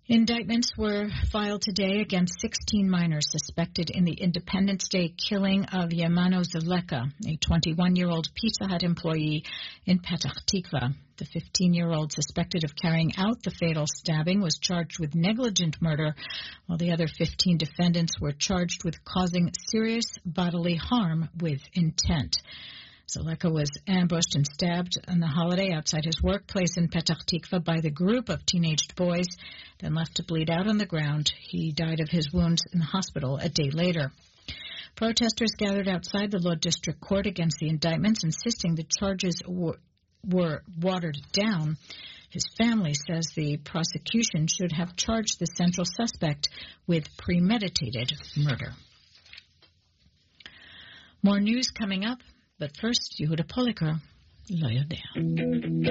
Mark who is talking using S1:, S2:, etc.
S1: Indictments were filed today against 16 minors suspected in the Independence Day killing of Yemano Zaleka, a 21-year-old Pizza Hut employee in Petah Tikva. The 15-year-old suspected of carrying out the fatal stabbing was charged with negligent murder, while the other 15 defendants were charged with causing serious bodily harm with intent. Zaleka was ambushed and stabbed on the holiday outside his workplace in Petah Tikva by the group of teenaged boys, then left to bleed out on the ground. He died of his wounds in the hospital a day later. Protesters gathered outside the Lod District Court against the indictments, insisting the charges were watered down. His family says the prosecution should have charged the central suspect with premeditated murder. More news coming up. But first, Yehuda Poliker, Lo Yodea.